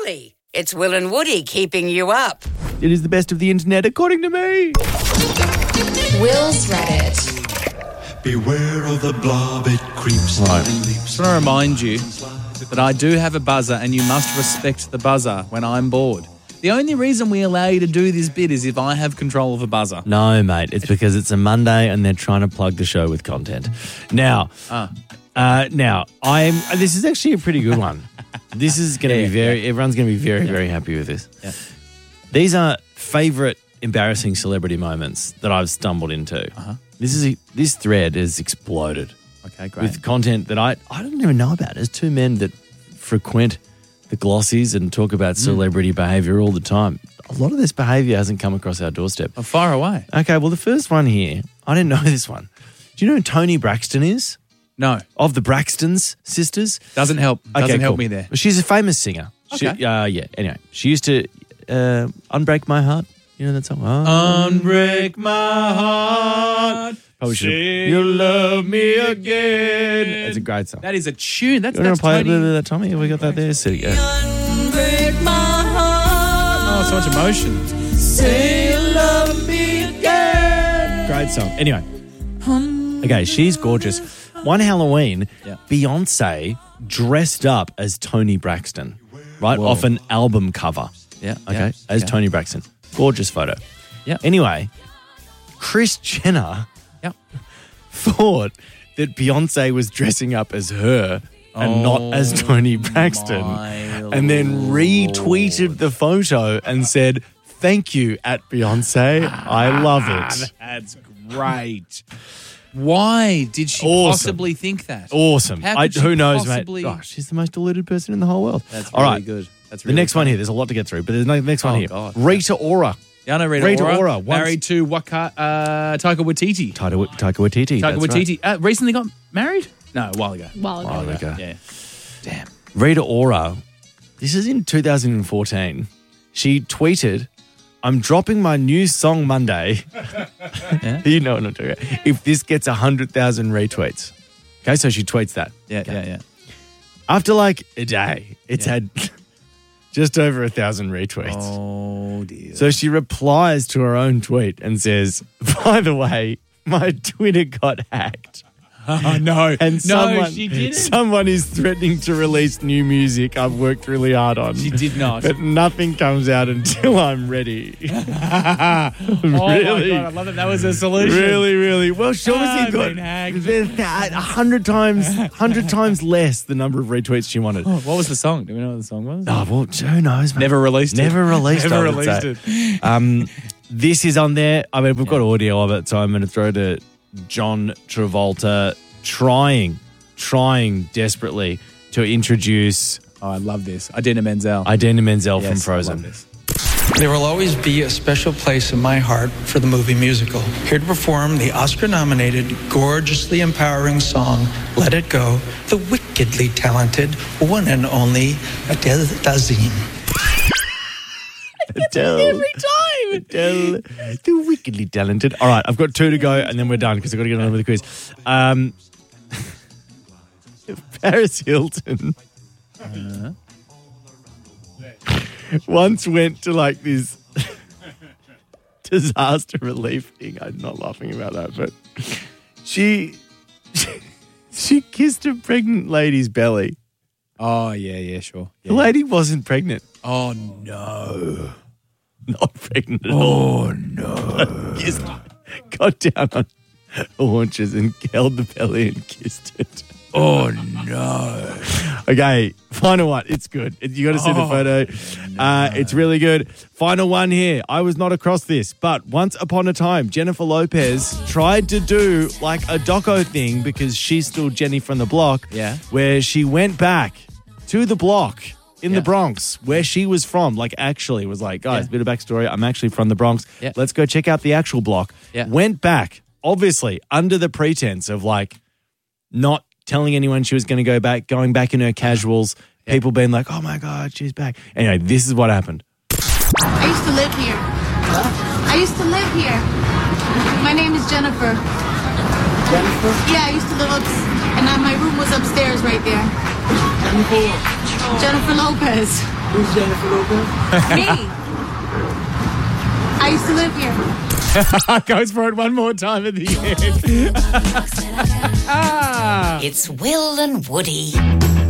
Surely it's Will and Woody keeping you up. It is the best of the internet, according to me. Will's Reddit. Beware of the blob, it creeps and leaps. I just want to remind you that I do have a buzzer and you must respect the buzzer when I'm bored. The only reason we allow you to do this bit is if I have control of a buzzer. No, mate, it's because it's a Monday and they're trying to plug the show with content. Now, this is actually a pretty good one. This is going to be everyone's going to be very happy with this. Yeah. These are favourite embarrassing celebrity moments that I've stumbled into. Uh-huh. This thread has exploded. Okay, great. With content that I don't even know about. There's two men that frequent the glossies and talk about celebrity behaviour all the time. A lot of this behaviour hasn't come across our doorstep. Oh, far away. Okay, well, the first one here, I didn't know this one. Do you know who Toni Braxton is? No. Of the Braxtons sisters? Doesn't help. Doesn't help me there. Well, she's a famous singer. Okay. Anyway, she used to Unbreak My Heart. You know that song? Unbreak my heart. Probably should. You'll love me again. It's a great song. That is a tune. That's You want to play a Tony. little bit of that, Tommy? Have we got that there? So, yeah. Unbreak my heart. Oh, so much emotion. Say you love me again. Great song. Anyway. Okay, she's gorgeous. One Halloween, Beyonce dressed up as Toni Braxton, right? Whoa. Off an album cover. Yeah. Okay, as Toni Braxton. Gorgeous photo. Yeah. Anyway, Kris Jenner thought that Beyonce was dressing up as her and not as Toni Braxton, and then retweeted the photo and said, "Thank you at Beyonce. I love it." That's great. Why did she possibly think that? Awesome. How could she who knows, possibly... mate? Gosh, she's the most deluded person in the whole world. That's all really right. good. That's the really next one here, there's a lot to get through, but there's the next one here. God. Rita Ora. Yeah, I know Rita Ora. Married to Taika Waititi. Taika Waititi. Taika that's Waititi. right. Recently got married? No, a while ago. While ago. Yeah. Damn. Rita Ora, this is in 2014. She tweeted, "I'm dropping my new song Monday." You know what I'm talking about. If this gets 100,000 retweets. Okay, so she tweets that. Yeah. After like a day, it's had just over 1,000 retweets. Oh, dear. So she replies to her own tweet and says, "By the way, my Twitter got hacked." Oh, no. And she didn't. someone is threatening to release new music I've worked really hard on. She did not. But nothing comes out until I'm ready. Oh, my God. I love that. That was a solution. Really. Well, she obviously got been hacked. 100 times less the number of retweets she wanted. Oh, what was the song? Do we know what the song was? Oh, well, who knows, mate? Never released it. Never released Never I would released say. it. This is on there. I mean, we've got audio of it, so I'm going to throw to John Travolta trying desperately to introduce Oh, I love this. Idina Menzel. from Yes, Frozen. I love this. There will always be a special place in my heart for the movie musical. Here to perform the Oscar-nominated, gorgeously empowering song, Let It Go, the wickedly talented, one and only Adele Dazeem. Adele. Every time. Adele. The wickedly talented. All right, I've got two to go and then we're done because I've got to get on with the quiz. Paris Hilton once went to like this disaster relief thing. I'm not laughing about that, but she kissed a pregnant lady's belly. Oh, yeah, sure. The lady wasn't pregnant. Oh, no. Not pregnant at all. Oh, no. Just got down on her haunches and held the belly and kissed it. Oh, no. Okay, final one. It's good. You got to see the photo. It's really good. Final one here. I was not across this, but once upon a time, Jennifer Lopez tried to do like a doco thing because she's still Jenny from the block. Yeah. Where she went back to the block in the Bronx where she was from. Like actually was like, guys, bit of backstory. I'm actually from the Bronx. Yeah. Let's go check out the actual block. Yeah. Went back, obviously, under the pretense of like not telling anyone she was going to go back, going back in her casuals, people being like, oh my God, she's back. Anyway, this is what happened. I used to live here. I used to live here. My name is Jennifer. Jennifer? Yeah, I used to live my room was upstairs right there. Jennifer? Jennifer Lopez. Who's Jennifer Lopez? Me. I used to live here. Goes for it one more time at the end. It's Will and Woody.